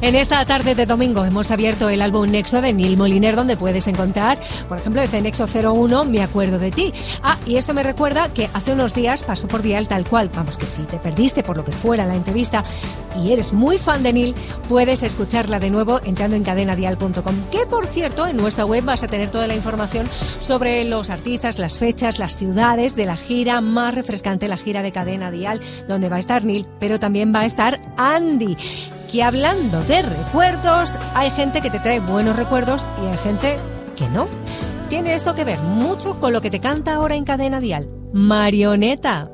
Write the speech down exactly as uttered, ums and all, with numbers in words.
En esta tarde de domingo hemos abierto el álbum Nexo de Neil Moliner, donde puedes encontrar, por ejemplo, este Nexo cero uno, Me acuerdo de ti. Ah, y esto me recuerda que hace unos días pasó por Dial Tal Cual. Vamos, que si te perdiste por lo que fuera la entrevista y eres muy fan de Neil, puedes escucharla de nuevo entrando en cadena dial punto com. Que, por cierto, en nuestra web vas a tener toda la información sobre los artistas, las fechas, las ciudades de la gira más refrescante, la gira de Cadena Dial, donde va a estar Neil, pero también va a estar Andy. Que hablando de recuerdos, hay gente que te trae buenos recuerdos y hay gente que no. Tiene esto que ver mucho con lo que te canta ahora en Cadena Dial. Marioneta.